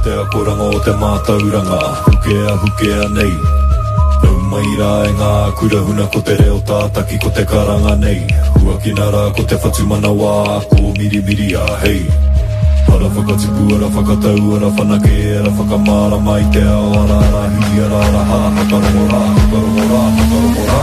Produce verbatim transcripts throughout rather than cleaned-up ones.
te akoranga o te mātauranga Hukea hukea nei Mai rā e ngā kurahuna ko te reo tātaki ko te karanga nei Hua ki nā rā ko te whatu mana wā ko miri miri a hei Ara whakatipu, ara whakatau, ara whanake, ara whakamara mai te ao ara ara hi ara ara ha hakarongo rā, hakarongo rā, hakarongo rā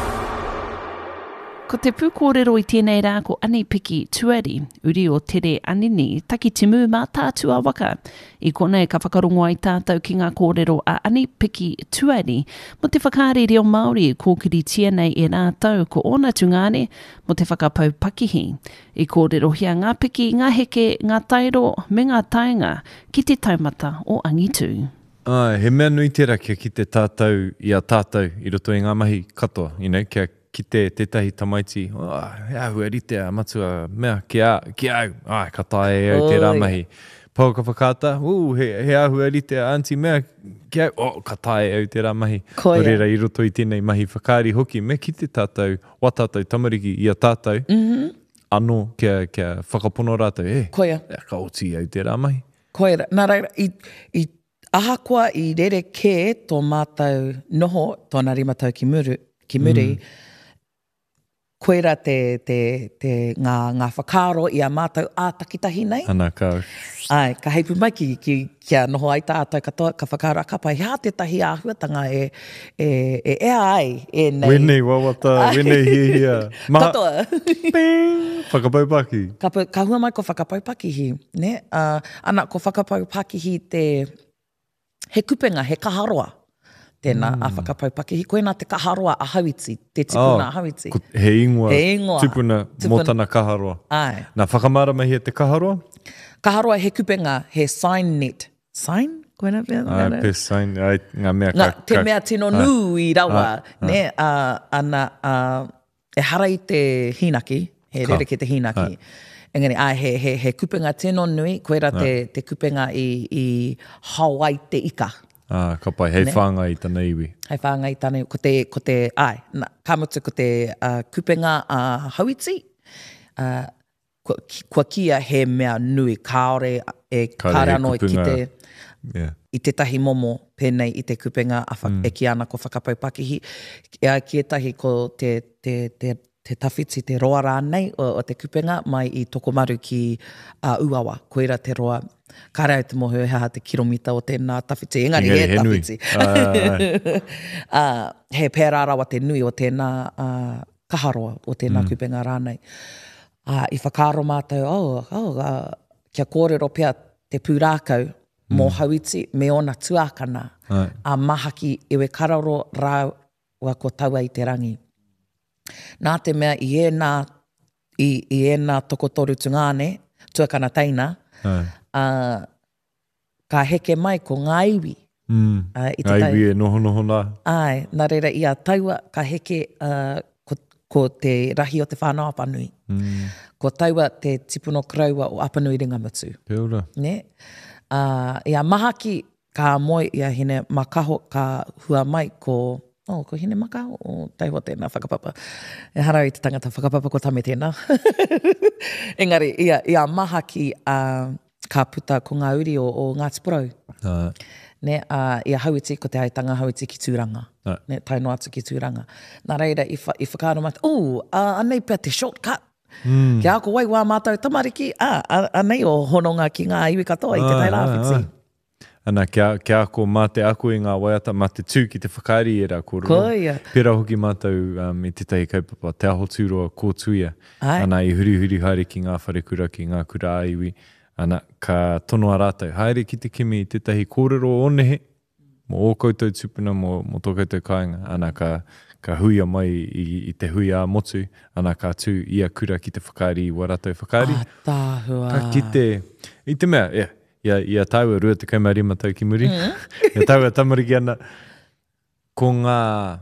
Ko te pūkōrero i tēnei rā ko Ani Piki Tuari, uri o tere anini, taki timu mā tātua waka. I konei ka whakarongo ai tātou ki ngā kōrero a Ani Piki Tuari, mo te whakārere o Māori ko kiri tia nei e rātau ko ona tungane, mo te whakapau pakihi. I kōrero hia ngā piki, ngā heke, ngā tairo, me ngā taenga, ki te taumata o Angitu. Ai, he mea nui te rakia ki te tātou i a tātou i roto i ngā mahi katoa, you know, kia ki te tētahi tamaiti, oh, hea hua rite a matua, mea, ki, a, ki au, ai, ka tae au te rāmahi. Pau ka whakata, uh, he, he ahua rite a anti, mea, ki au, oh, ka tae au te rāmahi. Koia. Orera i roto i tēnei mahi whakaari hoki, me ki te tātou, wa tātou tamariki i a tātou, Mm-hmm. anō kia, kia whakapono rātou, e, Koia. e, ka oti au te rāmahi. Koia, nā reira, i, i ahakoa i rere kē tō mātou noho, tōna rimatau ki muri, ki muri mm. koira te, te, te ngā, ngā whakaro i a mātou ātakitahi nei. Ana ka... Ai, ka heipu mai ki, ki kia noho ai tātou katoa, ka whakaro a kapai. Hea te tahi āhuatanga e, e, e ea ai e nei. Wenei wawata, wenei hia hia. Katoa. Ping! Whakapau paki. Ka, ka hua mai ko whakapau pakihi. Ne? Uh, ana, ko whakapau pakihi te... He kupenga, he kaharoa. Tēnā mm. a whakapau pakihi. Koe nā te kaharoa a hauiti, te tipuna oh, a hauiti. He ingoa, he ingoa. Tipuna, tipuna mō tana kaharoa. Ai. Nā whakamara mai he te kaharoa? Kaharoa he kupenga, he sign net. Sign? Koe nā pia? Ai, pe sign, ai, ngā mea ngā, ka... Te ka, mea tino ai, nū i rawa. Ai, ne, ai. Uh, ana, uh, e hara i te hinaki, he ka. Rere ki te hinaki. Ai. Engari, ai, he, he, he kupenga tino nui, koera te, te kupenga i, i Hawaii te ika. Ah, ka pai, hei whāngai i tana iwi. Hei whāngai i tana iwi, ko te, ko te, ai, na, ka mutu ko te uh, kupenga a uh, hauiti, uh, kua, kua kia he mea nui, kaore e kāre anō i ki te, yeah. i te tahi momo pēnei i te kupenga a whak, mm. e ki ana ko whakapau pakihi, e ki etahi ko te, te, te, te tawhiti, te roa rānei o, o te kupenga mai i tokomaru ki uh, Uawa, koera te roa. Kāre au te mohu e haha te kilomita o tēnā tawhiti. Engari, Engari he, he tawhiti. uh, he pērārawa te nui o tēnā uh, kaharoa o tēnā mm. kupenga rānei. Uh, I whakaro mātou, oh, oh, uh, kia kōrero pia te pūrākau mm. mō hauiti me ona tuākana Ai. a mahaki ewe kararo rau wa ko taua i te rangi. Nā te mea i ēnā, i, i ēnā tokotoru tungane, tuakana teina, Uh, ka heke mai ko ngā iwi. Mm. Uh, i ngā iwi e noho noho nā. Ai, nā reira i a taua ka heke uh, ko, ko te rahi o te whānau apanui. Mm. Ko taua te tipuno kraua o apanui ringamutu. Te ora. Ne? Uh, I a mahaki ka moe i a hine makaho ka hua mai ko... Oh, ko hine makaho o taiwa tēnā whakapapa. E harau i te tangata whakapapa ko tame tēnā. Engari, ia, ia mahaki uh, ka puta ko ngā uri o, o Ngāti Porou. Uh. Ne, uh, ia hauiti ko te aitanga hauiti ki tūranga. Uh. Ne, taino atu ki tūranga. Nā reira, i, wha, i whakaaro mata, oh, uh, anei pia te shortcut. Mm. Kia ako wai wā mātou tamariki, ah, anei o hononga ki ngā iwi katoa i te tai rāwhiti. Ana kia, kia ako mā te aku i ngā waiata, mā te tū ki te whakaari e rā kōrero. Koia. Pera hoki mātou um, i te tahi kaupapa, te aho tūroa kōtuia. Ana i huri huri haere ki ngā wharekura ki ngā kura aiwi. Ana ka tono a rātou. Haere ki te kimi i te tahi kōrero o nehe, mo o koutou tupuna, mo, mo tō koutou kāinga. Ana ka, ka huia mai i, i te hui a motu. Ana ka tū ia kura ki te whakaari i waratou whakaari. Ah, tāhua. Ka ki te, i te mea, yeah. Ia, ia taua rua te kaumari matau ki muri. Mm. Ia taua tamariki ana. Ko ngā,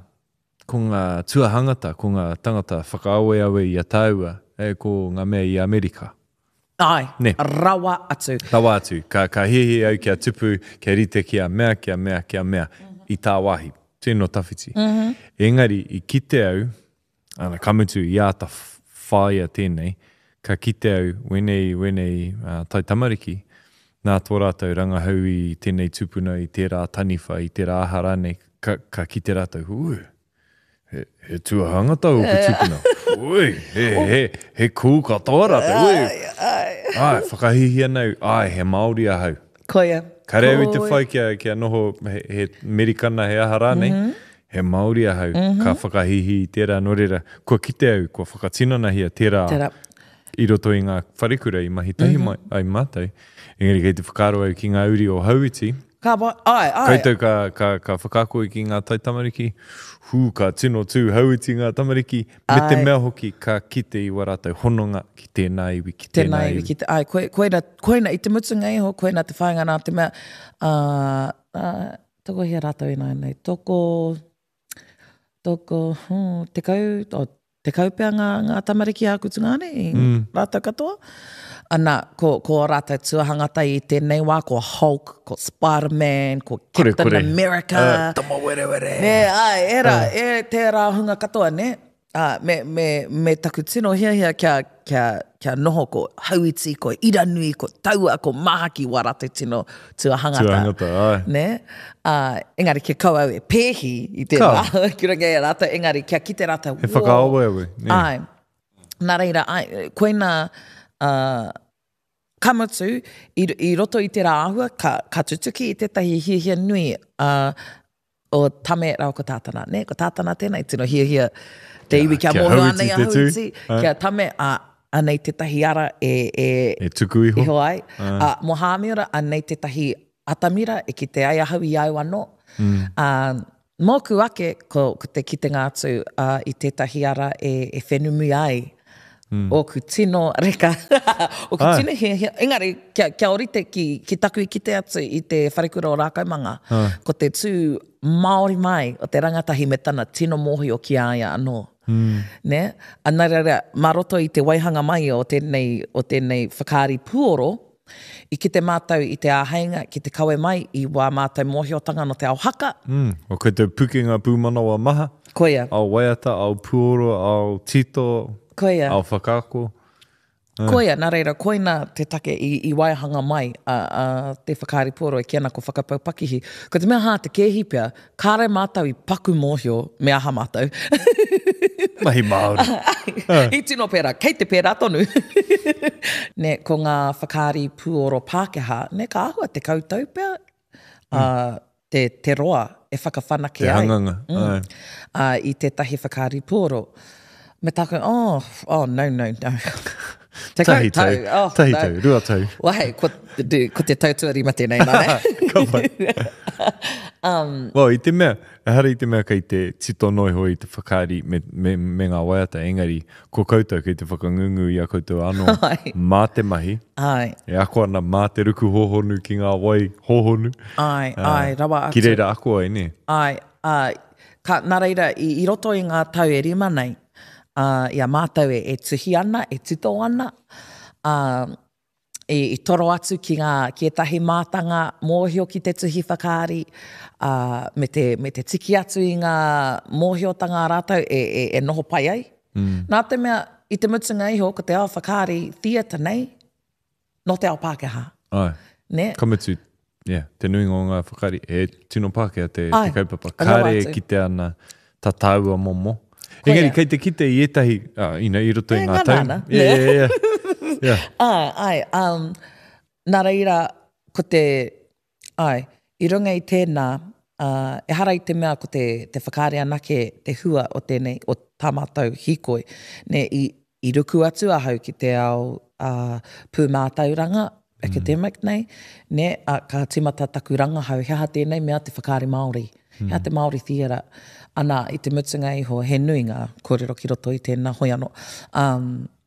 ko ngā tuahangata, ko ngā tangata whakaawe awe ia taua, e ko ngā mea i Amerika. Ai, ne. rawa atu. Rawa atu. Ka, ka hehe au kia tupu, kia rite kia mea, kia mea, kia mea, mm-hmm. i tā wahi. Tēnō tawhiti. Mm-hmm. Engari, i kite au, ana kamutu i āta whāia tēnei, ka kite au, wenei, wenei uh, tai tamariki, nā tō rātou rangahau i tēnei tupuna, i tērā taniwha, i tērā ahara nei, ka, ka ki te rātou, ui, he, he tuahanga tau ki tupuna. Ui, he, he, he kū katoa rātou, ui. Ai, whakahihi anau, ai, he Māori ahau. Koia. Ka reo i te whai kia, kia noho he, he Amerikana he ahara nei, mm-hmm. he Māori ahau, mm-hmm. ka whakahihi i tērā norera. Kua kite au, kua whakatinana hia tērā, tērā. I roto i ngā wharekura i mahi tahi mm-hmm. mai, ai mātou. Engari kei te whakaro au ki ngā uri o hauiti. Ka wa, ai, ai. Koutou ka, ka, ka whakako i ki ngā taitamariki. Hū, ka tino tū hauiti ngā tamariki. Me ai. Te mea hoki ka kite i warātou hononga ki tēnā iwi, ki tēnā iwi. Ki te, ai, koe, koeina, koeina i te mutunga iho, koeina te whainga nā te mea. Uh, uh, toko hia rātou i nai nei. Toko, toko, hmm, te kau, oh, te kau pia ngā, ngā tamariki a kutunga nei, mm. rātou katoa. Ana, ko, ko rātou tuahangata i tēnei wā, ko Hulk, ko Spider-Man, ko Captain kore, kore. America. Uh, tama were were. Ne, ai, era, uh. e tērā hunga katoa, ne? Uh, me, me, me taku tino hia hia kia, kia, kia noho ko hauiti, ko iranui, ko taua, ko mahaki wa rātou tino tuahangata. Tuahangata, ai. Ne? Uh, engari kia kau au e pēhi i tērā. Kia rangi e rātou, engari kia ki te rātou. He whakaawa ewe. Ai. Nā reira, ai, koina... Uh, kamutu, i, i roto i te rāhua, ka, ka tutuki i tētahi hia nui uh, o tame rau ko tātana. Ne, ko tātana tēnei, tino hia hia te iwi kia mōhio anei a hauiti, kia tame a anei tētahi ara e... E, e tuku iho. Iho ai. Uh. Uh, mo hāmiora anei tētahi atamira e ki te ai ahau i au anō. Mm. Uh, mōku ake ko, ko te ki te ngātu uh, i tētahi ara e, e whenumi ai. Mm. O ku tino reka. o ku tino he, he, engari, kia, kia orite ki, ki taku i ki te atu i te wharekura o Rākaumanga. Ai. Ko te tū Māori mai o te rangatahi me tana tino mohi o ki aia anō. Mm. Ne? Anarara, maroto i te waihanga mai o tēnei, o tēnei whakaari puoro, i ki te mātau i te āheinga, ki te kawe mai i wā mātau mohiotanga no te ao haka. Mm. O koe te pukenga pūmanawa maha. Koia. Ao waiata, ao puoro, ao tito... Koia. Au whakako. Uh. Koia, nā reira, koina te take i, i waihanga mai a, a te whakaari poro e kia nako whakapau pakihi. Ko te mea hā te kehi pia, kāre mātau i paku mōhio me aha mātau. Mahi Māori. uh. I tino pēra, kei te pēra tonu. Ne, ko ngā whakaari puoro Pākehā, ne, ka ahua te koutou pia, mm. uh, te, te roa e whakawhanake te ai. Te hanganga. Mm. Uh, I te tahi whakaari poro. Me tako, oh, oh, no, no, no. Te tahi tau, oh, tahi no. tau, rua tau. Wahei, ko, ko te tautuari ma tēnei, nā ne? um, well, i te mea, ehara i te mea kei te tito noiho i te whakaari me, me, me ngā waiata, engari, ko koutou kei te whakangungu i a koutou anō, mā te mahi, ai. E ako ana mā te ruku hohonu ki ngā wai hohonu. Ai, uh, ai, rawa atu. Ki reira ako ai, ne? Ai, ai, ka, nā reira, i, i roto i ngā tau e rima nei, Uh, ia mātou e, e tuhi ana, e tuto ana, uh, e, e toro atu ki ngā ki e tahi mātanga mōhio ki te tuhi whakaari, uh, me, te, me te tiki atu i ngā mōhiotanga rātou e, e, e noho pai ai. Mm. Nā te mea, i te mutunga iho, ko te ao whakaari theatre nei, no te ao Pākehā. Ai, ne? Kamutu, yeah, te nui ngō ngā whakaari, e tino Pākehā te, te kaupapa. Kāre ki te ana tataua momo. Engari, kei te kite i etahi, uh, ina, i roto i ngā tau. Yeah, yeah, yeah. yeah. Ai, ai, um, nā reira, ko te, ai, i runga i tēnā, uh, e hara i te mea ko te, te whakaare anake te hua o tēnei, o tā mātou hikoi, ne, i, i ruku atu ahau ki te ao uh, pūmātauranga, academic nei, ne, a, ka timata takuranga hau, hea tēnei mea te whakaare Māori, mm. hea te Māori theatre. Ana, i te mutunga iho, he nui ngā kōrero ki roto i tēnā hoi anō. Um,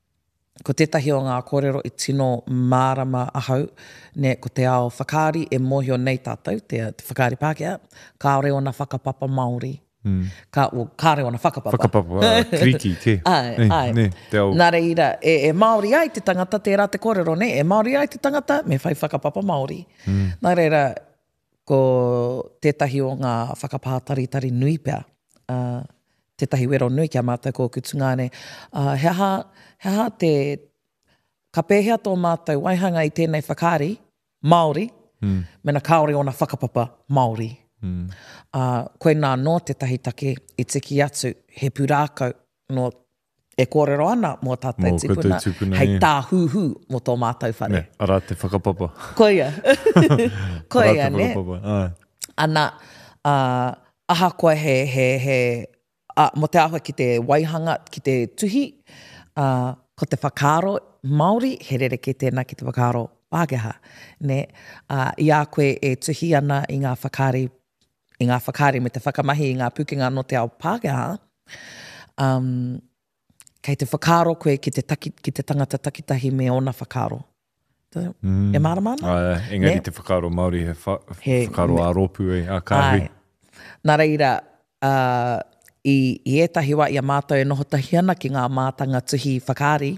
ko tētahi o ngā kōrero i tino mārama ahau, ne, ko te ao whakaari e mōhio nei tātou, te, te whakaari Pākehā, kāore ona whakapapa Māori. Mm. Ka, o, kāre ona whakapapa. Whakapapa, uh, kriki, te. ai, ne, ai. Ne, te au. Nā reira, e, e Māori ai te tangata, tērā te kōrero, ne, e Māori ai te tangata, me whai whakapapa Māori. Mm. Nā reira, ko tētahi o ngā whakapātari-tari nui pia, Uh, tētahi wero nui kia mātou ko kutunga ne. Uh, he aha, he aha te, ka pēhea tō mātou waihanga i tēnei whakaari, Māori, Mm. me na kaore o na whakapapa Māori. Mm. Uh, koe nā no te tahi take i tiki atu he pūrākau no e kōrero ana mō tātai Mō tupuna, koutou tupuna, hei ia. tā hūhū mō tō mātou whare. Ne, ara te whakapapa. Koia. Koia, Ara te ne? whakapapa. Ai. Ana, uh, aha koe he, he, he uh, mo te ahua ki te waihanga, ki te tuhi, uh, ko te whakaaro Māori, he rere ke tēnā ki te whakaaro Pākehā. Ne? Uh, I a koe e tuhi ana i ngā whakaari, i ngā whakaari me te whakamahi i ngā pukinga no te ao Pākehā, um, kei te whakaaro koe ki te, taki, ki te tangata takitahi me ona whakaaro. Mm. E māramana? Ai, engari Ne? te whakaaro Māori, he, wha, He- whakaaro a ropu e, a kāhui. Ai. Nā reira, uh, i, i etahi wa i a mātou e noho tahi ana ki ngā mātanga tuhi whakaari,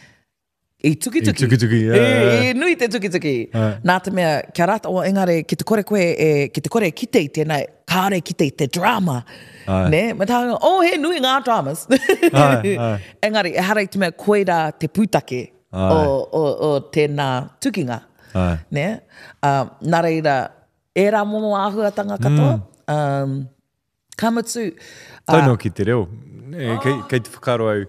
i tuki tuki. I tuki tuki, ia, E, ia. e nui te tuki tuki. Ai. Nā te mea, kia rata o engare, ki te kore koe, e, ki te kore e kite i tēnā, kāre kite i te drama. Ai. Ne? Me tānga, oh, he nui ngā dramas. Ai, ai. Engari, e harai te mea koeira te pūtake Ai. o, o, o tēnā tukinga. Ai. Ne? Um, nā reira, e rā momo āhuatanga katoa. Mm. Um, kamutu. Taino ki te reo. E, kei, kei te whakaaro au,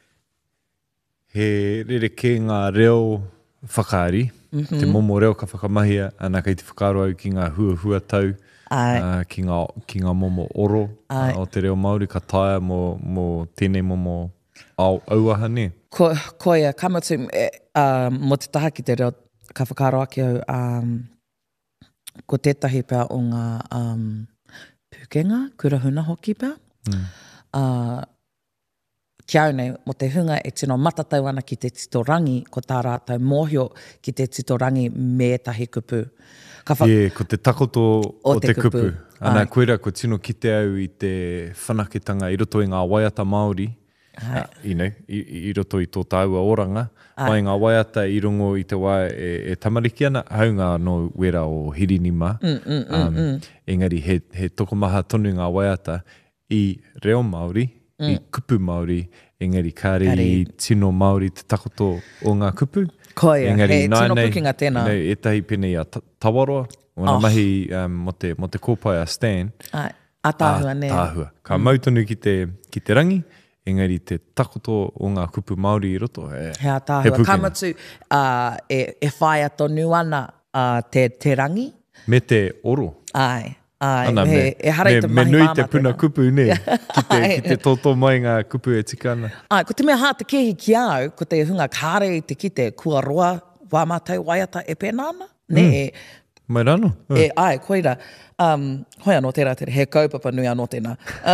he rere ke ngā reo whakaari, mm-hmm. te momo reo ka whakamahia, ana kei te whakaaro au ki ngā hua hua tau, Ai. uh, ki, ngā, ki ngā momo oro Ai. uh, o te reo Māori, ka taia mō, mō tēnei momo au, auaha ne. Ko, koia, kamutu, e, um, mo te taha ki te reo, ka whakaro ake au, um, ko tētahi pēr o ngā um, pūkenga, kurahuna hoki pēr. Mm. Uh, kia au nei, mo te hunga e tino matatau ana ki te titorangi, ko tā rātou mōhio ki te titorangi me tahi kupu. Ka wha... Yeah, ko te takoto o, O te, te kupu. kupu. Ana Ai. koera ko tino ki te au i te whanaketanga i roto i ngā waiata Māori, Ai. uh, you know, i, i roto i tō tāua oranga, Ai. mai ngā waiata i rungo i te wai e, e tamariki ana, haunga no wera o Hirinima. Mm, mm, mm, um, mm. Engari, he, he tokomaha tonu ngā waiata i reo Māori, mm. i kupu Māori, engari kāre Kāre. i tino Māori te takoto o ngā kupu. Koia, Engari, he nai tino nei, pukinga tēnā. Nei, etahi pene i a ta- tawaroa, ona Oh. mahi um, mo, te, mo te kōpai a Stan, Ai, a tāhua a ne. tāhua. Ka mm. mautonu ki te, ki te rangi, engari te takoto o ngā kupu Māori i roto. E, He a he tāhua. pukenga. Kamatu, uh, e, e whai atonu ana uh, te, te rangi. Me te oro. Ai, ai. Ana, he, me, e harai me, te me mahi nui māma te puna tēnā. kupu ne, ki te, Ai. ki te tōtō mai ngā kupu e tika ana. Ai, ko te mea hā te kehi ki au, ko te hunga kāre i te kite, kua roa wā mātou waiata e pēnā ana. Ne, mm. Mai rano? e, e, ai, koira, um, hoi anō tērā tere, he kaupapa nui anō tēnā.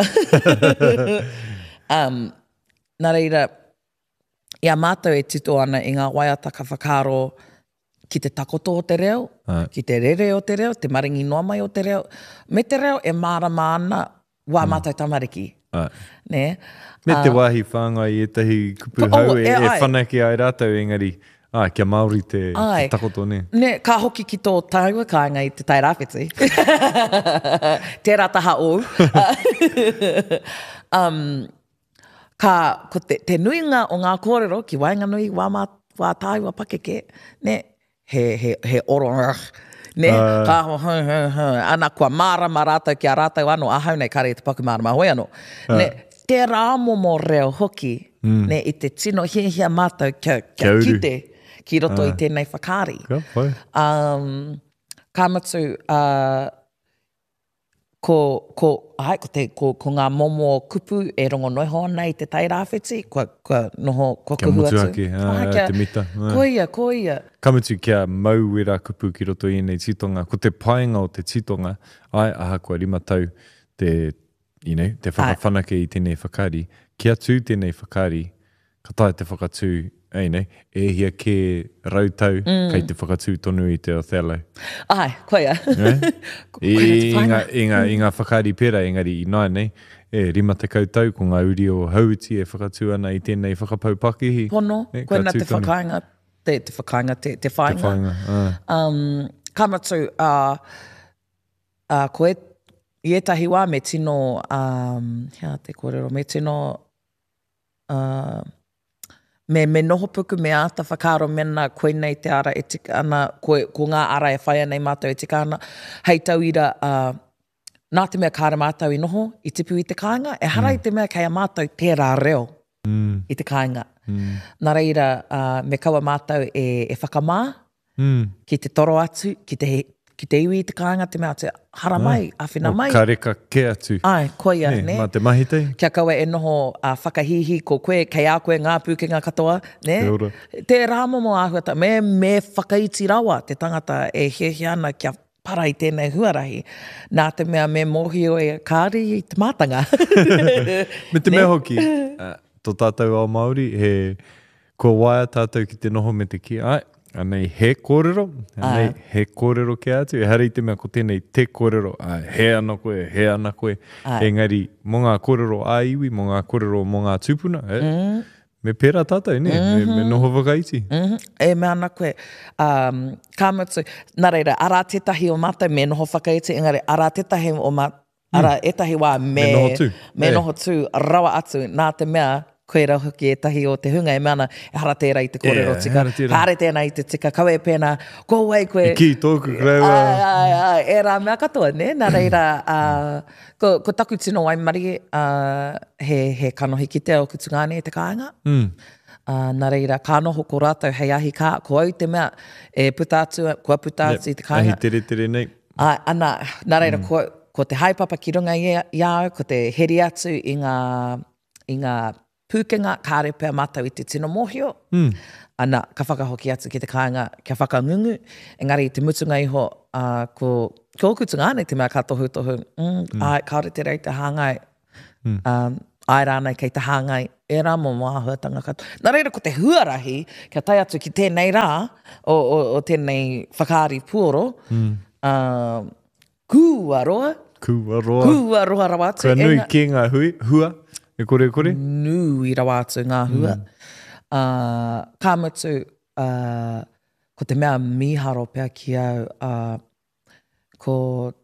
um, nā reira, i a mātou e tito ana i ngā waiata ka whakaaro ki te takoto o te reo, Ai. ki te rere o te reo, te maringi noa mai o te reo. Me te reo e mārama ana wā mātou tamariki. Ai. Ne? Me te Ah, wāhi whāngai i etahi kupu Oh, hau, e, e e ai. whanaki ai rātou engari, ah, kia Māori te, Ai. te takoto ne. Ne, ka hoki ki tō taua kāinga i te tai rāwhiti. Tērā taha o. um, ka, ko te, te nuinga o ngā kōrero, ki wainga nui wā, mā, wā tāua pakeke, ne, he, he, he oro, ne, Ah. ka ho, hu, hu, hu, ana kua mārama rātou ki a rātou anō, ahau nei kare i te paku mārama hoi anō. Ne, te rāmomo reo hoki, ne, i te tino hiahia mātou kia, Kia kia uru. kite, ki roto i tēnei whakaari. Ka pai. Um, ka matu, uh, ko, ko, ai, ko, te, ko, ko ngā momo kupu e rongo noiho ana i te tai rāwhiti, kua, kua noho, kua Kia kuhu atu. mutuaki, ai, kia- te mita, ai. Koia, koia. Kamutu kia mauera kupu ki roto i nei titonga. Ko te paenga o te titonga, ai aha kua rima tau te, you know, te whakawhanake i tēnei whakari. Kia tū tēnei whakari, ka tae te whakatū, ei nei, e hia ke rautau, mm. kei te whakatū tonu i te Othello. Ai, koia. Eh? I, Koia te i, ngā, whāinga. i, ngā, I ngā whakari pera, engari i nai nei, e rima te kautau, ko ngā uri o hauti e whakatū ana i tēnei whakapau pakihi. Pono, Eh, koina ka te tūtonu. whakainga, te, te whakainga, te, te Te whainga. whainga, ah. Um, ka matu, uh, uh, ko e, i etahi wā me tino, um, hea te kōrero, me tino, uh, Me, me noho puku me ata whakaro mena koe nei te ara e tika ana, ko, ko ngā ara e whaia nei mātou e tika ana. Hei tau ira, uh, nā te mea kāre mātou i noho, i tipu i te kāinga, e hara mm. i te mea kei a mātou tērā reo mm. i te kāinga. Mm. Nā reira, uh, me kaua mātou e, e whakamā, mm. ki te toro atu, ki te, ki te iwi i te kāinga, te mea te hara mai, ah. awhina mai. O ka reka ke atu. Ai, koia, ne? ne? Mā te mahi tei. Kia kaua e noho uh, whakahihi ko koe, kei a koe ngā pūkenga katoa, ne? Te ora. Te rāmomo āhuata, me, me whakaiti rawa te tangata e hehe ana kia para i tēnei huarahi. Nā te mea me mohi o e kāri i te mātanga. Me te mea hoki, uh, tō tātou ao Māori, he kua waia tātou ki te noho me te ki, ai, anei he kōrero, anei ai. He kōrero ke atu, e hara i te mea ko tēnei te kōrero, ai, he ana koe, he ana koe, ai. Engari, mō ngā kōrero a iwi, mō ngā kōrero mō ngā tūpuna, eh? mm. me pērā tātou, ne? Mm-hmm. me, me noho whakaiti. Mm-hmm. E mea ana koe, um, kā mutu, nā reira, ara tetahi o mātou me noho whakaiti, engari, ara tetahi o mātou, ara mm. etahi wā me, me noho tū, me noho tū rawa atu, nā te mea, koe rau hoki e tahi o te hunga e mana e hara tērā i te kōrero yeah, tika. Hare tēnā i te tika, kawe pēnā, ko wei koe. I ki tōku kreua. Ai, ai, ai, e rā mea katoa, ne? Nā reira, uh, ko, ko taku tino waimari, uh, he, he kanohi ki te o kutungāne e te kāinga. Mm. Uh, nā reira, ka noho ko rātou hei ahi kā, ko au te mea, e puta atu, kua puta atu yep. i te kāinga. Ahi tere tere nei. Ai, ana, nā reira, mm. ko, ko te haipapa ki runga i au, ko te heri atu i ngā, i ngā pūkenga kāre pēr mātou i te tino mohio. Mm. Ana, ka whakahoki atu ki te kāinga, kia whakangungu. Engari, te mutunga iho, uh, ko, ko kutungāne te mea ka tohu tohu. Mm, mm. Ai, kaore te rei te hāngai. Mm. Um, ai rānei kei te hāngai. E rā mō māhuatanga katoa. Nā reira, ko te huarahi, kia tai atu ki tēnei rā, o, o, o tēnei whakaari puoro. Mm. Uh, kūaroa. Kūaroa. Kūaroa rawa atu. Kua nui Enga... ki ngā hui, hua. E kore kore? Nui rawa atu ngā hua. Mm. Uh, kā mutu, uh, ko te mea miharo pēr ki au, uh, ko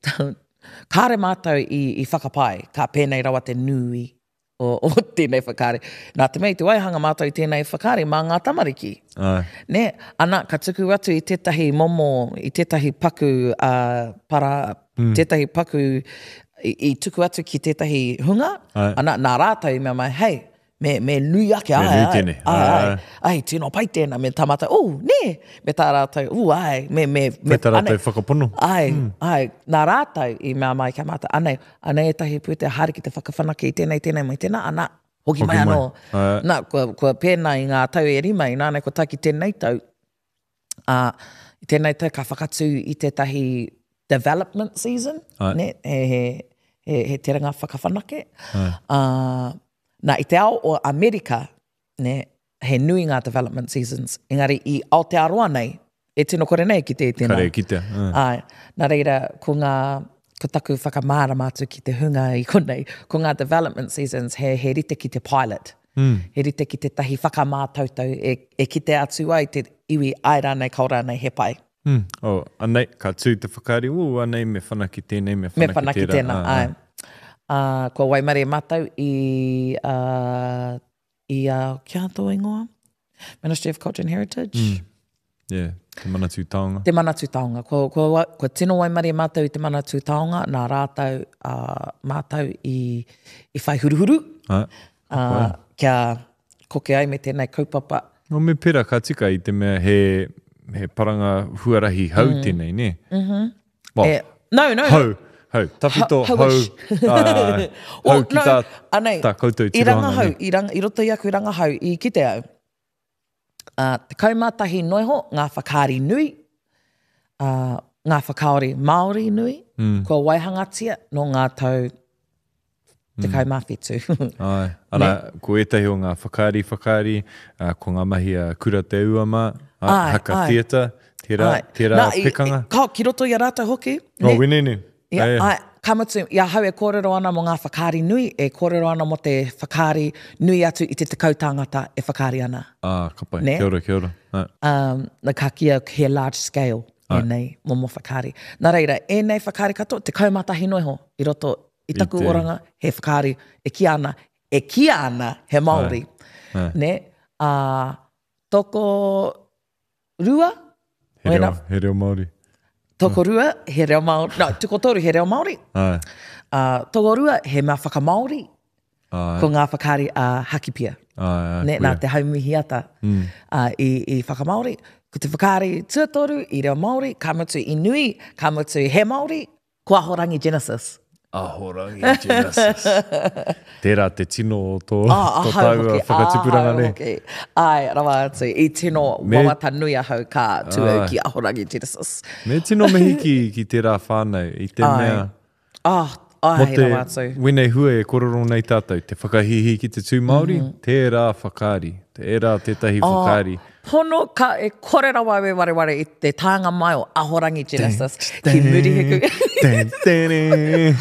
kāre mātou i, i whakapai, kā pēnei rawa te nui o, o tēnei whakare. Nā te mei, te waihanga mātou i tēnei whakare, mā ngā tamariki. Ai. Ne, ana, ka tuku atu i tētahi momo, i tētahi paku uh, para, mm. tētahi paku I, i tuku atu ki tētahi hunga, ai. Ana nā rātou i mea mai, hei, me, me nui ake, ai, ai, ai, ai, ai, tino pai tēnā, me tamata, oh, ne, me tā rātou, uh, ai, me, me, me, me tā rātou whakapono. Ai, mm. ai, nā rātou i mea mai kia mata, anei, anei e tahi pūte hari ki te whakawhanake i tēnei, tēnei, mai tēnā, ana, hoki mai anō, nā, kua, kua pēnā i ngā tau e rima, i nānei ko taki tēnei tau, uh, i tēnei tau ka whakatu i tētahi development season, ai. Ne, he, he, he, he te ranga whakawhanake. Uh, nā, i te ao o Amerika, ne, he nui ngā development seasons. Engari, i Aotearoa nei, e tino kore nei ki te tēnā. Kare ki te. Uh. Ai, nā reira, ko ngā, ko taku whakamāra mātu ki te hunga i konei, ko ngā development seasons, he, he rite ki te pilot. Mm. He rite ki te tahi whakamātautau, e, e ki te atu ai, te iwi aira nei, kaura nei, he pai. Mm. Oh, anei, ka tū te whakaari, u, anei, me whanaki tēnei, me whanaki, me whanaki tēnā. Ah, ai. Uh, ko Waimare Matau i, uh, i uh, kia tō ingoa? Ministry of Culture and Heritage. Mm. Yeah, te Manatū Taonga. Te Manatū Taonga. Ko, ko, ko tino Waimare Matau i te Manatū Taonga, nā rātau uh, Matau i, i whai huruhuru. Ah, uh, wow. Kia koke ai me tēnei kaupapa. No, me pera ka tika i te mea he... he paranga huarahi hau mm. tēnei, ne? Mm-hmm. Well, e, no, no. Hau, hau. Tawhito, hau. Hau, uh, hau ki tā, anei, tā koutou i ranga hau, i, ranga, i roto i aku i ranga hau, i ki te au. Uh, te kaumātahi noiho, ngā whakaari nui, uh, ngā whakaori Māori nui, mm. kua waihangatia no ngā tau te mm. kaumāwhitu. Ai, ara, ko etahi o ngā whakaari, whakaari, uh, ko ngā mahi a kura te uama, ai, haka ai. Theatre, tērā, tērā pekanga. Ka, ki roto i a rātou hoki. Ne? Oh, wenene. Ia, ai, ai, ka mutu, ia hau e kōrero ana mo ngā whakaari nui, e kōrero ana mo te whakaari nui atu i te te kautangata e whakaari ana. Ah, kapai, ne? Kia ora, kia ora. Um, na ka kia he large scale, ai. E nei, mo mo whakaari. Nā reira, e nei whakaari kato, te kaumātahi noiho, i roto, i taku I te... oranga, he whakaari, e ki ana, e ki ana, he Māori. Ai. Ai. Ne? Uh, toko rua. He reo, he reo Māori. Toko rua, he reo Māori. No, tuko toru, he reo Māori. Ai. Uh, toko rua, he mea whakamaori. Ai. Ko ngā whakari a uh, hakipia. Ai, ai, ne, nā te haumuhiata mm. uh, i, i whakamaori. Ko te whakari tuatoru i reo Māori, ka mutu i nui, ka mutu he Māori, ko Ahorangi Genesis. Ahorangi Genesis. Tērā te tino o tō, ah, tō tāua whakatupuranga ne. Okay. Ai, rawa atu, i tino Me... wawata nui ahau ka tuau ki Ahorangi Genesis. Me tino mihi ki, ki tērā whānau, i te ai. mea... Ah, ai, Mo te rawa atu. Wenei hua e kororo nei tātou, te whakahihi ki te tū Māori, mm-hmm. tērā whakari, tērā tētahi oh, whakari. Pono ka e kore rawa we ware ware i te tānga mai o Ahorangi Genesis, ki muri heku. Ten, ten, ten.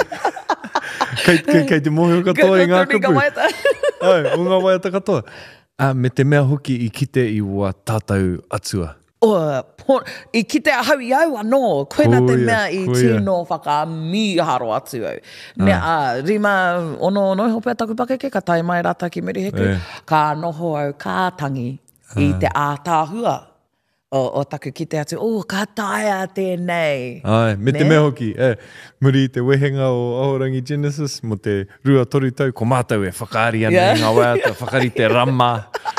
Kei, kei, kei te mohi o katoa i ngā kupu. Ai, o ngā waiata katoa. Ah, me te mea hoki i kite i ua tātou atua. O, pon, i kite ahau i au anō, koena te mea i tino whakamiharo atu au. Ne a, uh, rima ono ono hopea taku pakeke, ka tai mai rata ki muri heku, eh. ka noho au kātangi ah. i te ātāhua. O, o taku ki te atu, o, ka taia tēnei. Ai, me ne? Te mea hoki, eh, muri te wehenga o Ahorangi Genesis, mo te rua toru tau, ko mātou e whakaari ana yeah. i ngā waiata, whakari te rama,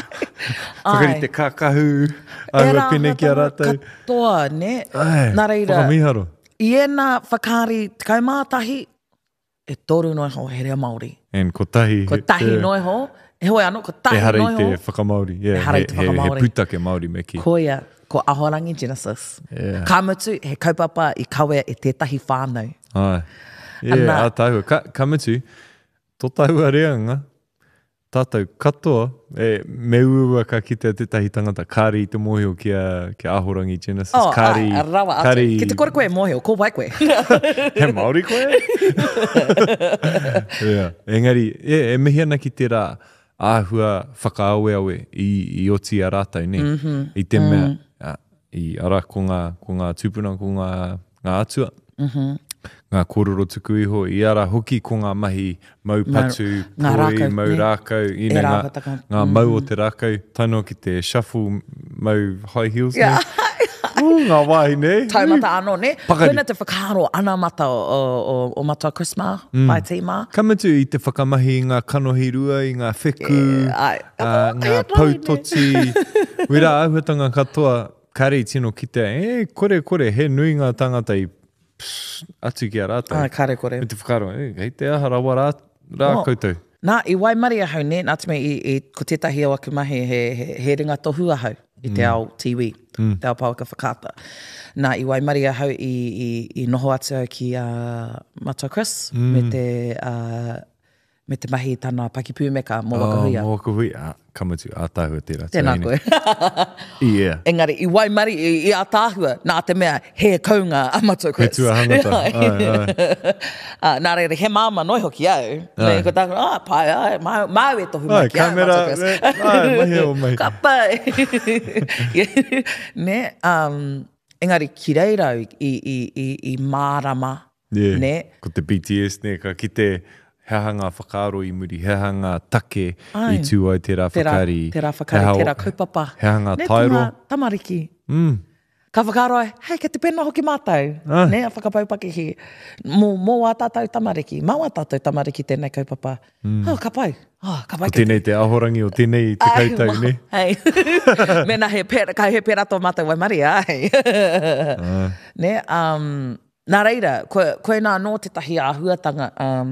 whakari te kākahu, aua pene ki a rātou. Katoa, ne? Ai, nā reira, whakamiharo. I ena whakaari te kaimātahi, e toru noi ho he rea Māori. En ko tahi. Ko tahi te... noi ho, e hoi anō, ko tahi noi ho. E harei te whakamaori. Yeah, e harei te whakamaori. He, he putake Māori me ki. Ko ia, ko Ahorangi Genesis. Yeah. Ka mutu, he kaupapa i kawe e tētahi whānau. Ai. Yeah, Ana... a tāhua. Ka, ka mutu, tō tāhua reanga, tātou katoa, e me uua ka kitea tētahi tangata, kāri i te mohio ki a, ki a Ahorangi Genesis. Oh, kāri, a, rawa atu. Kāri... Ki te kore koe mohio, ko wai koe. He Māori koe? yeah. Engari, e, e mihi ana ki te rā, āhua whakaawe awe i, i oti a rātou, ne? Mm-hmm. I te mea, mm. a, i ara ko ngā, ko ngā tūpuna, ko ngā, ngā atua. Mm-hmm. Ngā kororo tuku iho, i ara hoki ko ngā mahi mau patu, ngā poi, rākau, mau ne? rākau, i E ngā, rāwhataka. ngā mm-hmm. mau o te rākau, taino ki te shuffle mau high heels, yeah. ne? Ooh, ngā wāhi, ne? Taumata anō, ne? Pakari. Koina te whakaro ana mata o, o, o matua Christmas, mm. mai tīma. Ka mutu i te whakamahi i ngā kanohi rua, i ngā wheku, yeah, uh, ngā pautoti, wera āhuatanga katoa, kare i tino ki te, e, kore, kore, he nui ngā tangata i pss, atu ki a rātou. Ai, kare kore. Me te whakaro, e, hei te aha rawa rā, rā oh. koutou. Nā, i Waimari ahau, ne? Nā te mea i, i ko tētahi o aku mahi he, he, he ringa tohu ahau i te mm. ao tiwi, mm. te ao pauka whakata. Nā, i Waimari ahau i, i, i noho atu au ki uh, Matua Chris, mm. me te... Uh, me te mahi tāna pakipūmeka mō wakahuia. Oh, mō wakahuia. Ah, kamutu, ātāhua tērā. Tēnā koe. yeah. Engari, i Waimari, i, i ātāhua, nā te mea, he kaunga a Matua Chris. He tua hangata. ai, ai. uh, nā reira, he māma noi hoki au. Me ko tāku, ah, pai, ai, mau, mau e tohu mai ki au Matua Chris. Ai, mahi o mai. Ka pai. ne, um, engari, ki reirau i, i, i, i mārama. Yeah. Ne. Ko te B T S, ne, ka ki te... Heha ngā whakaaro i muri, heha ngā take ai. I tū ai tērā whakari. Tērā whakari, heha, tērā kaupapa. Heha ngā ne, tairo. Ne, tamariki. Mm. Ka whakaaro ai, hei, ka te pena hoki mātou. Ah. Ne, a whakapaupaki Mō, mō a tātou tamariki. Mau a tātou tamariki tēnei kaupapa. Mm. Oh, ka pai. Oh, ka pai. O tēnei te ahorangi o tēnei te ai, kautau, ne? Hei. Mena he pera, ka he pera tō mātou Waimari, ai. ah. Ne, um, nā reira, koe, koe nā no te tahi āhuatanga, um,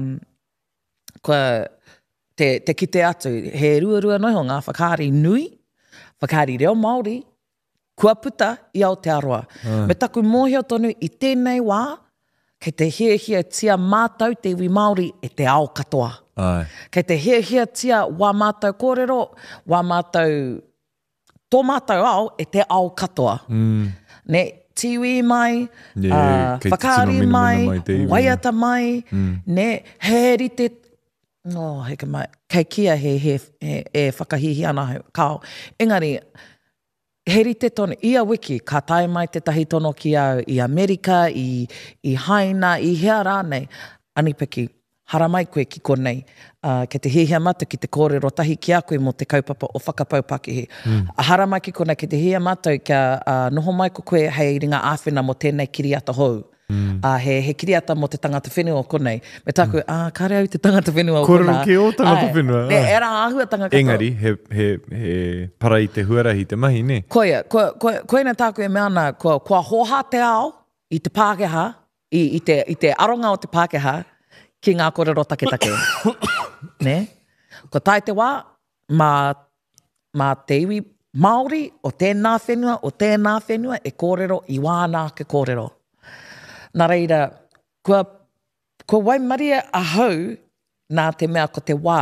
koe te, te kite atu, he rua rua noiho ngā whakaari nui, whakaari reo Māori, kua puta i Aotearoa. Uh. Me taku mōhio tonu i tēnei wā, kei te hea hea tia mātou te iwi Māori e te ao katoa. Ai. Kei te hea hea tia wā mātou kōrero, wā mātou, tō mātou ao e te ao katoa. Mm. Ne, tiwi mai, yeah, uh, whakaari mai, mai waiata mai, mm. ne, heri te no, heka mai. Kei kia he, he, he, he whakahihi ana kao. Engari, heri te tono, ia wiki, ka tae mai te tahi tono ki au i Amerika, i, i Haina, i hea rānei. Anipiki, hara mai koe ki konei. Uh, ke te hihia matu ki te kōrero tahi ki a koe mo te kaupapa o whakapau Pākehī. Mm. Hara mai ki konei ke te hihia matu kia uh, noho mai ko koe hei ringa āwhina mo tēnei kiriata hou. Mm. Uh, he, he kiriata mo te tangata whenua o konei. Me tāku, mm. ah, kāre au te tangata whenua o konei. Kōrero ki o tangata whenua. Ne, era āhua tangata katoa. Engari, he, he, he para i te huarahi te mahi, ne? Koia, koe, koe, koe na tāku e meana, koa, koa hoha te ao i te Pākehā, i, i, te, i te aronga o te Pākehā, ki ngā kōrero take-take. Ne? Ko tai te wā, mā, mā te iwi Māori o tēnā whenua, o tēnā whenua, e kōrero i wānā ke kōrero. Nā reira, kua, kua waimaria a hau nā te mea ko te wā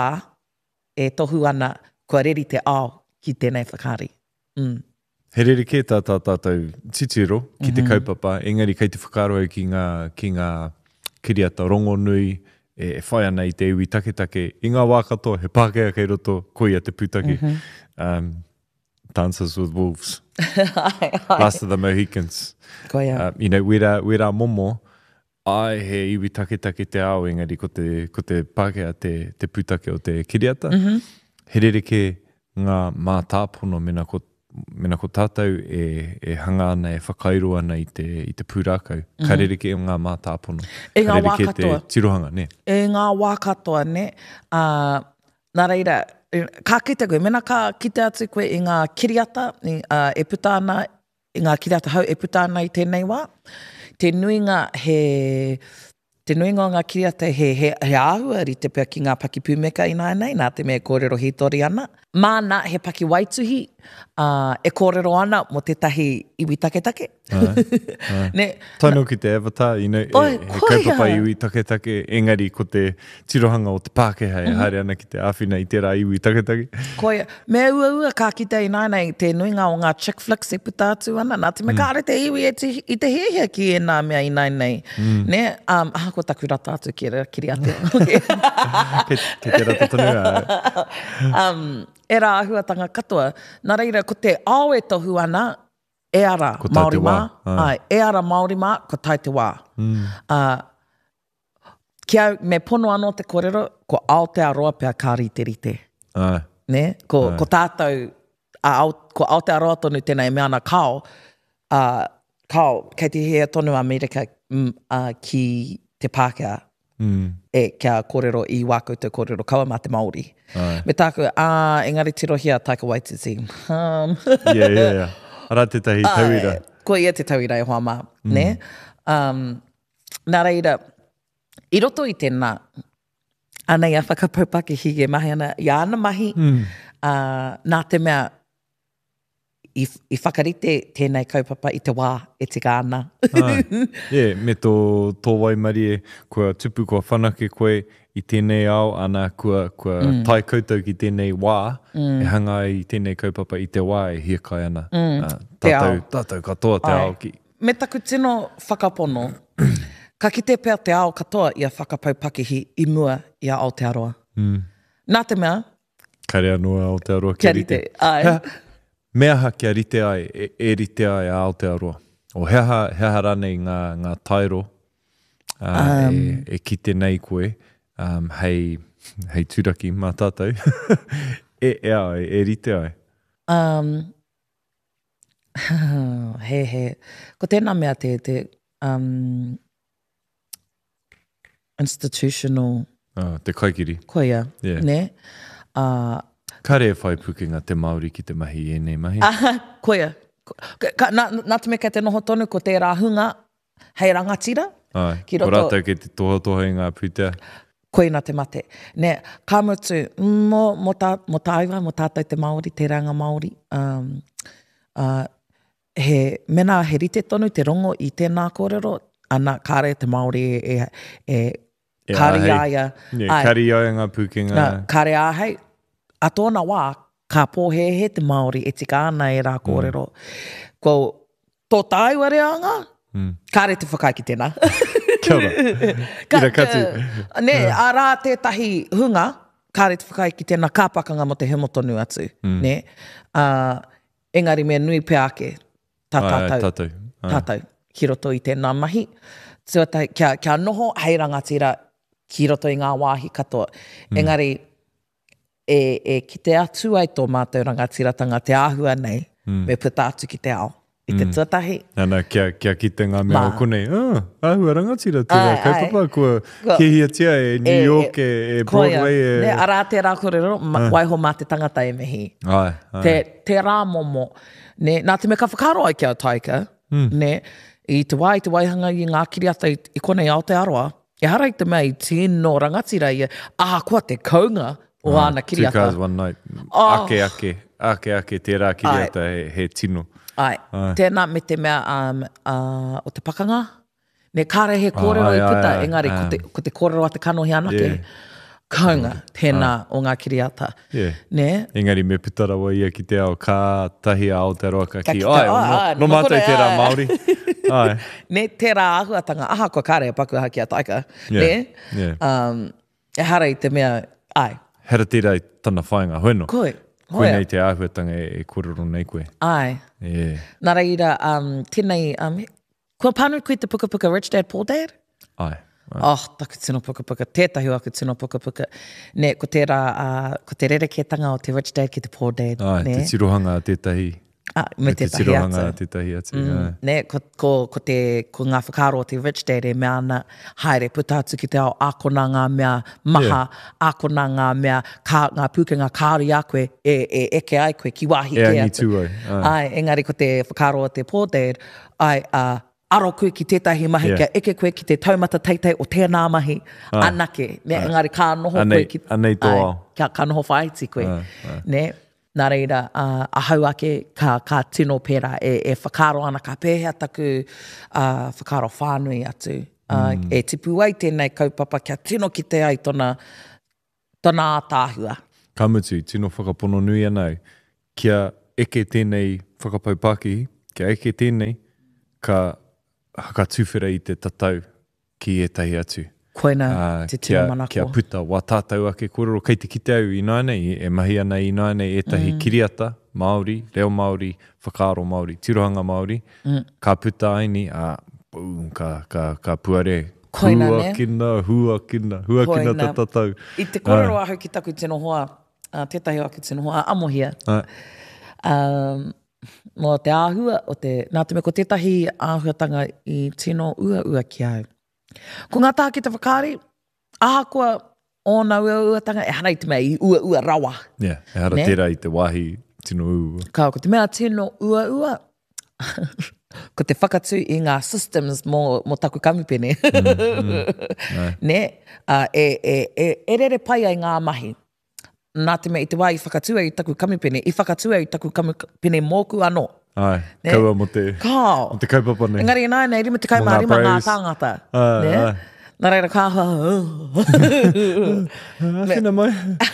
e tohu ana kua reri te ao ki tēnei whakari. Mm. He rere kē tā tā tātou titiro ki te mm-hmm. kaupapa, engari kei te whakaroa ki ngā, ki ngā kiriata rongo nui, e, e whai ana i te iwi take-take, i ngā wā katoa, he Pākehā kei roto, koia te pūtake. Mm-hmm. Um, Dances with Wolves. ai, ai. Last of the Mohicans. Koia. Uh, you know, wera, wera momo, ai he iwi take-take te ao, engari ko te, ko te Pākehā te, te pūtake o te kiriata. Mm-hmm. He rere ke ngā mā tāpono mena ko, mena ko tātou e, e hanga ana, e whakairo ana i te, i te pūrākau. Mm-hmm. Ka rere ke ngā mā tāpono. E ngā wā katoa. Ka rere ke te tirohanga, ne? E ngā wā katoa, ne? Uh, nā reira, ka kite koe, mena ka kite atu koe i ngā kiriata, i, uh, e puta ana, i ngā kiriata hau e puta ana i tēnei wā. Te nuinga he, te nuinga o ngā kiriata he, he, he āhua ri te pia ki ngā paki pūmeka i nāi nei, nā te mea kōrero hitori ana. Māna he paki waituhi, uh, e kōrero ana mo te tahi iwi take-take. Ai, ai. Ne, Taino ki te avatar, you know, oi, e, he kaupapa iwi take-take, engari ko te tirohanga o te Pākehā, e mm-hmm. haere ana ki te āwhina i tērā iwi take-take. Koia, me ua ua ka kita i nāi nei, te nuinga o ngā chick flicks e puta atu ana, nā te me mm. kāre te iwi e te, i te hehia ki e nā mea i nāi nei. Mm. Ne, um, aha ko taku rata atu ki e kiri atu. ke, ke te rata tonu a. um, e rā ahuatanga katoa, nā reira ko te ao e tohu ana, e ara Māori mā, ai, e ara Māori mā, ko tai te wā. Mm. Uh, kia me pono anō te kōrero, ko Aotearoa pia kā rite rite. Ai. Ne? Ko, ai. ko tātou, a, ko Aotearoa tonu tēnei mea ana kao, uh, kao, kei te hea tonu Amerika mm, uh, ki te Pākehā. Mm. E kia kōrero i wā koutou kōrero kaua mā te Māori. Ai. Me tāku, ah, engari tirohia Taika Waititi. Um. yeah, yeah, yeah. Ara te tahi tauira. Ai, ko ia te tauira e hoa mā, mm. ne? Um, nā reira, i roto i tēnā, anei a whakapau Pākehī e mahi ana, i ana mahi, mm. uh, nā te mea, I, i whakarite tēnei kaupapa i te wā e te kāna. yeah, me tō, tō waimari e, kua tupu kua whanake koe i tēnei ao, ana kua, kua mm. tai koutou ki tēnei wā, mm. e hanga i tēnei kaupapa i te wā e hia kai ana. Mm. Uh, tātou, tātou katoa te ao ki. Me taku tino whakapono, ka kite pēr te ao katoa i a whakapau Pākehī i mua i a Aotearoa. Mm. Nā te mea? Kare anua Aotearoa kia rite. Ai. Mea ha kia rite ai, e, e rite ai a Aotearoa. O heha, heha ranei ngā, ngā tairo uh, um, e, e kite nei koe, um, hei, hei tūraki mā tātou. e, e ai, e rite ai. Um, he, he. Ko tēnā mea te, te um, institutional... Uh, te kaikiri. Koia, yeah. ne? Uh, Kare e whai pukenga te Māori ki te mahi e nei mahi? Aha, koia. Ka, nā, nā te me ka te noho tonu ko te rāhunga hei rangatira. Ai, ko rātou ke te toha toha i ngā putea. Koe nā te mate. Ne, ka mutu, mo, mo, tā, mo tāiwa, mo tātou te Māori, te ranga Māori. Um, uh, he, mena he rite tonu te rongo i tēnā kōrero, ana kāre te Māori e, e, e kari aia. Yeah, kari aia ngā pukenga. Nā, kare ahei. A tōna wā, ka pōhehe te Māori e tika ana e rā kōrero. Mm. Ko tō tāiwa reanga, mm. kāre te whakaiki tēnā. Kia ora. Ira katu. Ne, a rā tētahi hunga, kāre te whakaiki tēnā kāpakanga mo te hemotonu atu. Mm. Ne, uh, engari mea nui pe ake, tā tātou. Ai, tātou. Ai. Tātou, ki roto i tēnā mahi. Tuatai, kia, kia noho, hei rangatira, ki roto i ngā wāhi katoa. Mm. Engari, e, e ki te atu ai tō mātou rangatiratanga te āhua nei, mm. me puta atu ki te ao. I te mm. tuatahi. Ana, kia, kia ki te ngā mea o konei, ah, āhua rangatira, tira, kaupapa, kua kihia e New York, e, e, e Broadway. E... Ne, arā te rā korero, uh. waiho mā te tangata e mihi. Ai, ai. Te, te rā momo. Ne, nā te me ka whakaro ai kia o taika, mm. ne, i te wai, te waihanga i ngā kiriata i, i konei Aotearoa, e hara i te mea i tino rangatira i, aha, kua te kaunga o ah, ana kiriata. Two cars, one night. Oh. Ake, ake, ake, ake, te rā kiriata he, he tino. Ai, ai. Tēnā me te mea um, uh, o te pakanga. Ne kāre he kōrero ai, i puta, ai, ai, engari, ai. Ko, te, ko te kōrero a te kanohi anake. Yeah. Kaunga, tēnā ai. O ngā kiriata. Yeah. Ne? Engari, me putara wa ia ki te ao, kā tahi a Aotearoa ka ki. Ai, no, ai, no, no mātai te rā Māori. Ai. Ne, te rā ahuatanga, aha kua kāre a paku aha ki a taika. Yeah. Ne? Yeah. Um, e hara i te mea, ai. Hera tira i tana whainga, hoeno. Koe. Koe nei te āhuatanga e, e kororo nei koe. Ai. Yeah. Nā reira, um, tēnei, um, kua pānu koe te puka puka Rich Dad, Poor Dad? Ai. Ai. Oh, taku tino puka puka. Tētahi aku tino puka puka. Ne, ko te rā, uh, ko te rereketanga o te Rich Dad ki te Poor Dad. Ai, ne? te tirohanga a tētahi. Ah, me te tētahi tirohanga atu. a tētahi atu. Mm, ne, ko, ko, ko, te, ko ngā whakaro o te Rich Dad e mea ana, haere, puta atu ki te ao, ākona ngā mea maha, yeah. ākona ngā mea, kā, ngā pukenga kāri a koe, e, e eke ai koe, ki wāhi e ke angi atu. tū ai. Ai. Ai, engari ko te whakaro o te Poor Dad, ai, uh, aro koe ki tētahi mahi, yeah. kia eke koe ki te taumata teitei o tēnā mahi, ai. Anake, ne, ai. Engari kā noho anei, koe ki... Anei tō ao. Kia kā noho whaiti koe, ai. Ai. ne, nā reira, uh, ahau ake ka, ka tino pēra e, e whakaro ana, ka pēhea taku uh, whakaro whānui atu. Uh, mm. E tipu ai tēnei kaupapa kia tino ki te ai tona, tona ātāhua. Ka mutu, tino whakapono nui anau, kia eke tēnei whakapau Pākihi, kia eke tēnei ka haka tūwhera i te tatau ki etahi atu. Koina, uh, te tino kia, manako. Kia puta, wā tātou ake kororo, kei te kite au i nānei, e mahi ana i nānei etahi mm. kiriata, Māori, reo Māori, whakaaro Māori, tirohanga Māori, mm. ka puta aini, a boom, ka, ka, ka puare. Koina, hua ne? kina, hua kina, hua Koina. Kina te tatau. I te kororo uh. ahu ki taku tino hoa, uh, tētahi aku tino hoa, amohia. Uh. Um, mo te āhua, o te, nā te me ko tētahi āhuatanga i tino ua ua ki au. Ko ngā tā ki te whakaari, aha kua ōna ua ua tanga, e hana i te mea i ua ua rawa. Yeah, e hara ne? Tērā i te wāhi tino ua. Kā, ko te mea tino ua ua, ko te whakatu i ngā systems mō, mō taku kamipene. mm, mm, ne, uh, e, e, e, e rere pai ai ngā mahi. Nā te mea i te wā i whakatua i taku kamipene, i whakatua i taku kamipene mōku anō. Ai, ne? Kaua mo te, Kao. mo te kaupapa nei. Engari nai nei, rima te kaima rima ngā tāngata. Ai, ne? ai. Nā reira kā ha. Whina mai.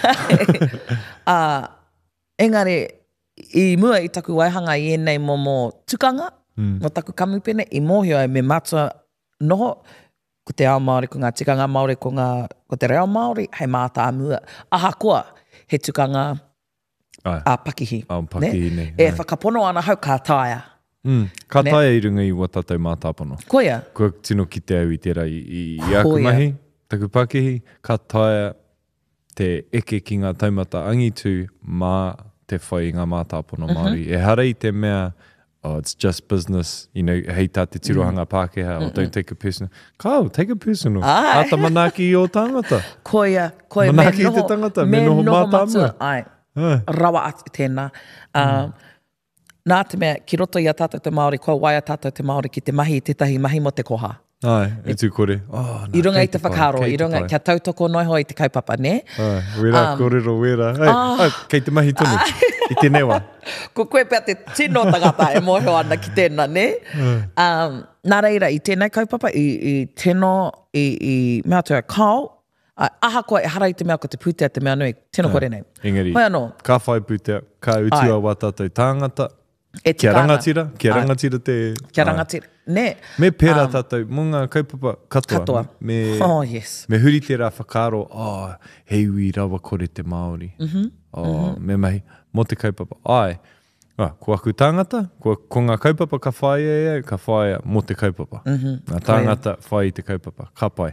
uh, engari, i mua i taku waihanga i enei mo mo tukanga, mm. mo taku kamipene, i mōhio ai me mātua noho, ko te ao Māori, ko ngā tikanga Māori, ko, ngā, ko te reo Māori, hei māta mua. Aha koa, he tukanga Ai. a Pakihi. A Pakihi nei. E whakapono ana hau kā taia. Mm. Kā taia i runga i watatau mātāpono. Koia. Kua tino ki te au i tērā i, i, i aku mahi, taku Pakihi, kā taia te eke ki ngā taumata angitu mā te whai i ngā mātāpono Māori. Mm-hmm. E hara i te mea, oh, it's just business, you know, hei tā te tirohanga mm. Pākehā, mm-mm. or don't take it personal. Kao, take it personal. Ai. Ata manaki i o tangata. Koia, koia. Manaki i te tangata, me noho mātāmua. Ai. Uh. Rawa atu tēnā. Uh, mm. Nā te mea, ki roto i a tātou te Māori, kua wai a tātou te Māori ki te mahi i tētahi mahi mo te koha. Ai, e tū kore. Oh, I runga i te whakaro, i runga, kia tautoko noiho i te kaupapa, ne? Ai, wera, um, kōrero, wera. Ai, ah. ai, kei te mahi tonu, i te newa. Ko koe pia te tino tangata e moho ana ki tēnā, ne? Um, nā reira, i tēnei kaupapa, i, i tēno, i, i mea tua kao, Uh, aha koa e hara i te mea ko te pūtea te mea nui, tēnā kore nei. Engari, Hoi anō. Ka whai pūtea, ka utua wa tātou tāngata, e kia rangatira, kia ai. rangatira te... Kia rangatira, ne. Me pēra um, tātou, mō ngā kaupapa katoa. Katoa. Me, oh, yes. Me huri te rā whakaro, oh, hei ui rawa kore te Māori. Mm-hmm. Oh, mm-hmm. Me mahi, mō te kaupapa. Ai, ah, ko aku tāngata, ko, ko ngā kaupapa ka whai e, ka whai mō te kaupapa. Mm-hmm. Ngā tāngata whai i te kaupapa, ka pai.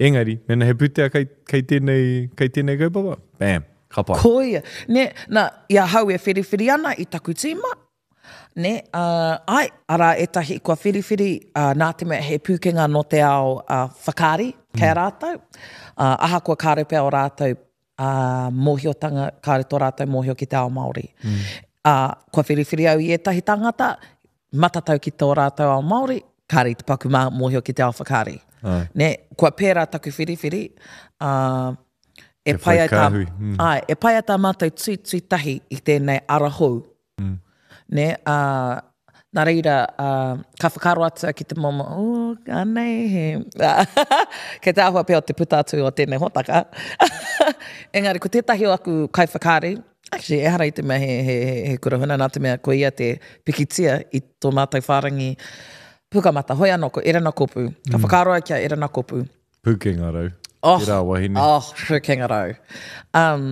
Engari, mena he putea kai, kai tēnei, kai tēnei kaupapa. Bam, kapai. Koia. Ne, na, ia hau e whiriwhiri ana i taku tīma. Ne, uh, ai, ara e tahi kua whiriwhiri uh, nā te mea he pūkenga no te ao uh, whakari, kei mm. rātou. Uh, aha kua kārepea o rātou uh, mōhiotanga, kāre tō rātou mōhio ki te ao Māori. Mm. Uh, kua whiriwhiri au i e tahi tangata, matatau ki tō rātou ao Māori, kāre te paku mā mōhio ki te ao whakari. Ai. Ne, kua pērā taku whiriwhiri, uh, e pai ai tā, mm. ai, e pai ai tā mātou tui tui tahi i tēnei arahou. Mm. Ne, uh, nā reira, uh, ka whakaro atu ki te mama, o, oh, anei, he. Kei te ahua pia o te putatu o tēnei hotaka. Engari, ko tētahi o aku kai whakari, actually, e hara i te mea he, he, he, he kura huna, nā te mea ko ia te pikitia i tō mātou whārangi pukamata, hoi anō ko erana kopu. Ka mm. whakaro ai kia erana kopu. Pukenga rau. Oh, Te rā wahine. Oh, pukenga rau. Um,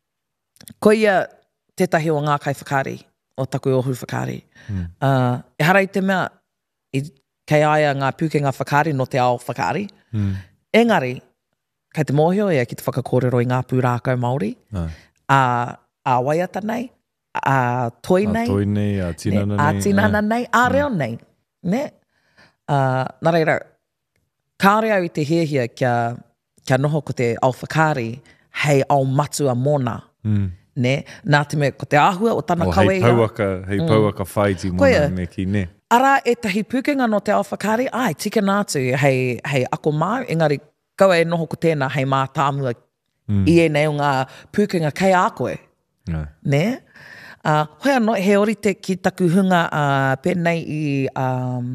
ko ia tētahi o ngā kai whakari, o taku ohu whakari. Mm. Uh, e hara i te mea, i kei aia ngā pukenga whakari no te ao whakari. Mm. Engari, kei te mōhio ea ki te whakakōrero i ngā pūrākau Māori. No. A, a waiata nei, a toi nei. A toi nei, a tinana nei. A tinana nei, a reo nei. Ne? Uh, nā reira, kāre au i te hiahia kia, kia noho ko te ao whakari hei ao matua mona. Mm. Ne, nā te mea, ko te āhua o tana kawe. Hei pauaka, hei pauaka mm. whaiti mona me ki ne. Ara e tahi pukenga no te ao whakari, ai, tika nātu hei, hei ako māu, engari kaua e noho ko tēnā hei mā tāmua mm. i e nei o ngā pukenga kei a koe. No. Ne? Uh, hoi anō, he orite ki taku hunga uh, pēnei i um,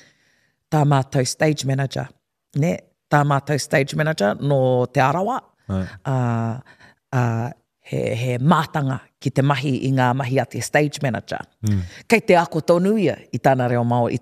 tā mātou stage manager. Ne? Tā mātou stage manager no te arawa. No. Uh, uh, He, he mātanga ki te mahi i ngā mahi ati stage manager. Mm. Kei te ako tonu ia i tāna reo Māori, i